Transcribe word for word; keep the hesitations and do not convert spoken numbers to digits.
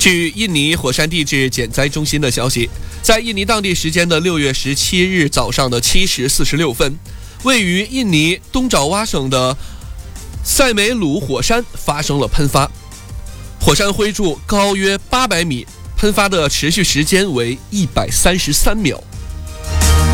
据印尼火山地质减灾中心的消息，在印尼当地时间的六月十七日早上的七时四十六分，位于印尼东爪哇省的塞梅鲁火山发生了喷发，火山灰柱高约八百米，喷发的持续时间为一百三十三秒。